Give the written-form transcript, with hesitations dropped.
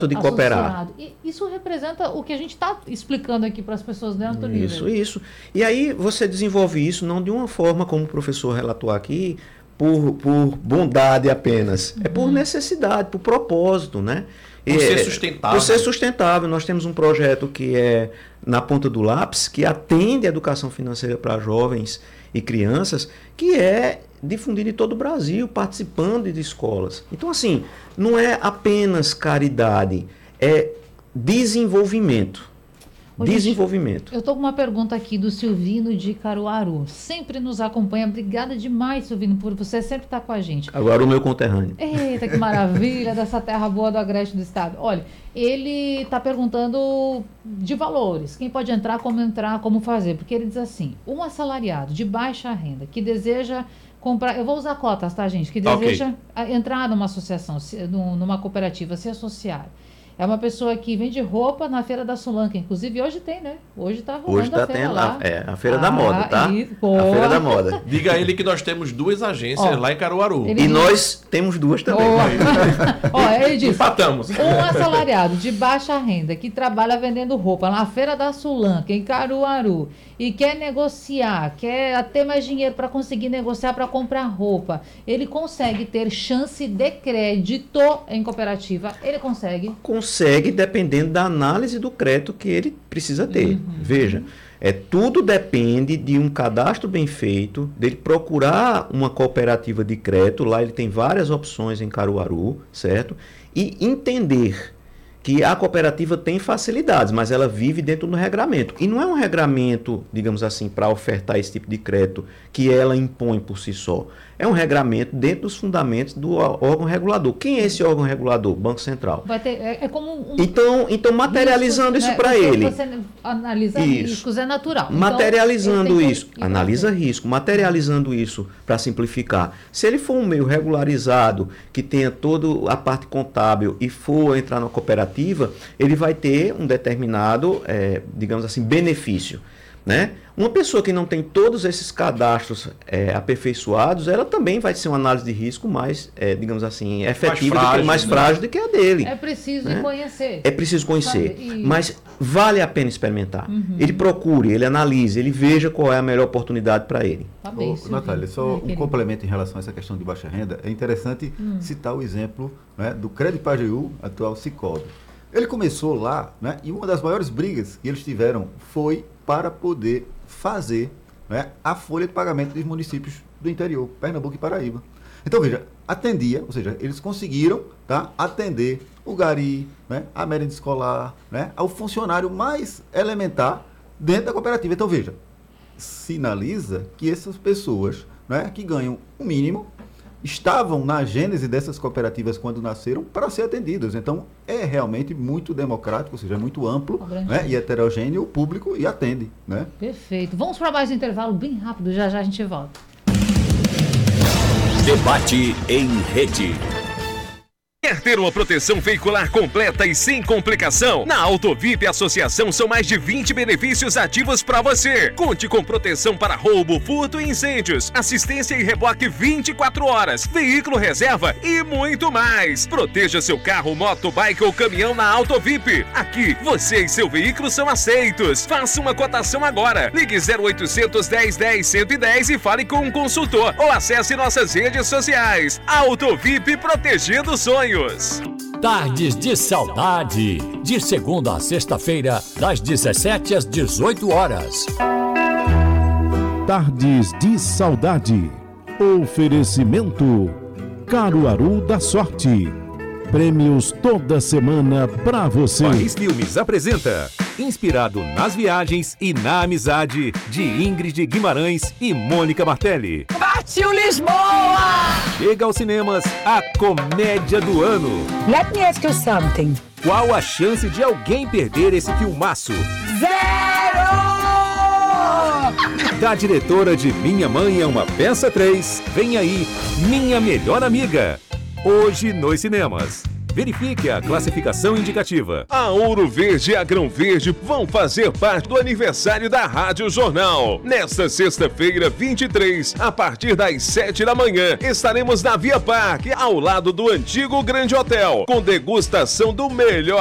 de cooperar. Associado. E isso representa o que a gente está explicando aqui para as pessoas, né, Antônio? Isso. E aí você desenvolve isso não de uma forma, como o professor relatou aqui, por bondade apenas. É por necessidade, por propósito, né? Por ser sustentável. Por ser sustentável. Nós temos um projeto que é na ponta do lápis, que atende a educação financeira para jovens e crianças, que é difundido em todo o Brasil, participando de escolas. Então, assim, não é apenas caridade, é desenvolvimento. Desenvolvimento. Eu estou com uma pergunta aqui do Silvino de Caruaru. Sempre nos acompanha. Obrigada demais, Silvino, por você sempre estar com a gente. Agora o meu conterrâneo. Eita, que maravilha dessa terra boa do agreste do estado. Olha, ele está perguntando de valores. Quem pode entrar, como fazer. Porque ele diz assim, um assalariado de baixa renda que deseja comprar... Eu vou usar cotas, tá, gente? Que deseja entrar numa associação, numa cooperativa, se associar. É uma pessoa que vende roupa na Feira da Sulanca. Inclusive, hoje tem, né? Hoje está rolando hoje tá a feira tendo lá. A Feira da Moda, tá? A Feira da Moda. Diga a ele que nós temos 2 agências lá em Caruaru. E nós temos 2 também. Ele diz, empatamos. Um assalariado de baixa renda que trabalha vendendo roupa na Feira da Sulanca, em Caruaru, e quer negociar, quer ter mais dinheiro para conseguir negociar para comprar roupa, ele consegue ter chance de crédito em cooperativa? Ele consegue? Consegue, dependendo da análise do crédito que ele precisa ter. Veja, tudo depende de um cadastro bem feito, dele procurar uma cooperativa de crédito, lá ele tem várias opções em Caruaru, certo? E entender que a cooperativa tem facilidades, mas ela vive dentro do regramento. E não é um regramento, digamos assim, para ofertar esse tipo de crédito que ela impõe por si só. É um regramento dentro dos fundamentos do órgão regulador. Quem é esse órgão regulador? Banco Central. Vai ter, é como um... Então materializando isso para ele. Você analisa riscos, é natural. Materializando isso. Analisa risco. Materializando isso para simplificar. Se ele for um meio regularizado, que tenha toda a parte contábil e for entrar na cooperativa, ele vai ter um determinado, digamos assim, benefício. Né? Uma pessoa que não tem todos esses cadastros aperfeiçoados, ela também vai ser uma análise de risco mais, digamos assim, efetiva, mais frágil do que a dele. É preciso conhecer. É preciso conhecer, mas vale a pena experimentar. Ele procure, ele analise, ele veja qual é a melhor oportunidade para ele. Natália, só um complemento em relação a essa questão de baixa renda. É interessante citar o exemplo, né, do Crédito Pajeú, atual Sicoob. Ele começou lá, né, e uma das maiores brigas que eles tiveram foi para poder fazer, né, a folha de pagamento dos municípios do interior, Pernambuco e Paraíba. Então, veja, atendia, ou seja, eles conseguiram, tá, atender o gari, né, a merenda escolar, né, ao funcionário mais elementar dentro da cooperativa. Então, veja, sinaliza que essas pessoas, né, que ganham o mínimo, estavam na gênese dessas cooperativas quando nasceram para ser atendidas. Então, é realmente muito democrático, ou seja, é muito amplo, né, e heterogêneo o público e atende. Né? Perfeito. Vamos para mais um intervalo bem rápido, já a gente volta. Debate em rede. Quer ter uma proteção veicular completa e sem complicação? Na Autovip Associação são mais de 20 benefícios ativos para você. Conte com proteção para roubo, furto e incêndios, assistência e reboque 24 horas, veículo reserva e muito mais. Proteja seu carro, moto, bike ou caminhão na Autovip. Aqui, você e seu veículo são aceitos. Faça uma cotação agora. Ligue 0800 1010 110 e fale com um consultor ou acesse nossas redes sociais. Autovip, protegendo sonhos. Tardes de Saudade, de segunda a sexta-feira, das 17 às 18 horas. Tardes de Saudade. Oferecimento Caruaru da Sorte. Prêmios toda semana pra você. Paris Filmes apresenta Inspirado nas Viagens e na Amizade, de Ingrid Guimarães e Mônica Martelli. Partiu Lisboa! Chega aos cinemas a comédia do ano. Let me ask you something. Qual a chance de alguém perder esse filmaço? 0! Da diretora de Minha Mãe é uma Peça 3, vem aí Minha Melhor Amiga. Hoje nos cinemas. Verifique a classificação indicativa. A Ouro Verde e a Grão Verde vão fazer parte do aniversário da Rádio Jornal. Nesta sexta-feira, 23, a partir das 7 da manhã, estaremos na Via Parque, ao lado do antigo Grande Hotel, com degustação do melhor